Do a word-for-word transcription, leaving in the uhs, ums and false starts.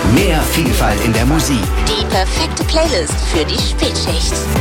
Mehr Vielfalt in der Musik. Die perfekte Playlist für die Spätschicht.